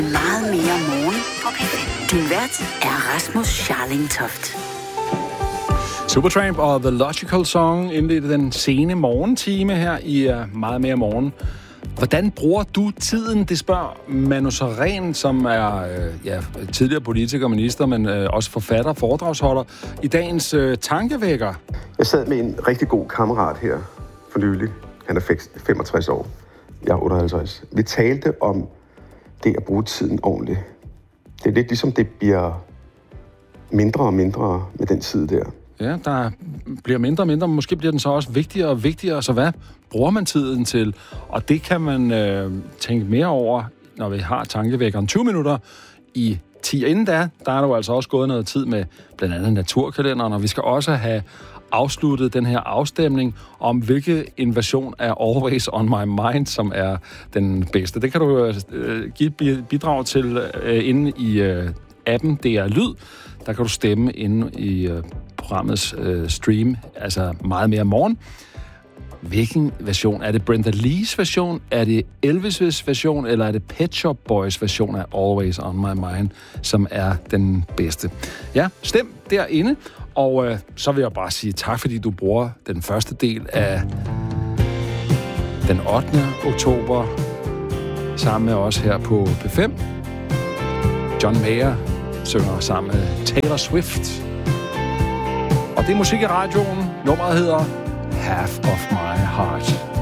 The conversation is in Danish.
Meget mere morgen på P5. Din vært er Rasmus Scharling Toft. Supertramp og The Logical Song indledte den sene morgentime her i Meget mere morgen. Hvordan bruger du tiden? Det spørger Manu Sareen, som er tidligere politiker, minister, men også forfatter, foredragsholder i dagens tankevækker. Jeg sad med en rigtig god kammerat her for nylig. Han er 65 år. Jeg er 58. Vi talte om det at bruge tiden ordentligt. Det er lidt ligesom det bliver mindre og mindre med den tid der. Ja, der bliver mindre og mindre, men måske bliver den så også vigtigere og vigtigere. Så hvad bruger man tiden til? Og det kan man tænke mere over, når vi har tankevækkeren 20 minutter i 10. Inden da, der er der jo altså også gået noget tid med blandt andet naturkalenderen, og vi skal også have afsluttet den her afstemning om, hvilke inversion af Always on My Mind, som er den bedste. Det kan du give bidrag til inde i appen DR Lyd. Der kan du stemme inde i programmets stream, altså Meget mere morgen. Hvilken version? Er det Brenda Lees version? Er det Elvis' version? Eller er det Pet Shop Boys version af Always on My Mind, som er den bedste? Ja, stem derinde. Og så vil jeg bare sige tak, fordi du bruger den første del af den 8. oktober sammen med os her på P5. John Mayer synger sammen med Taylor Swift. Og det er musik i radioen. Nummeret hedder Half of My Heart.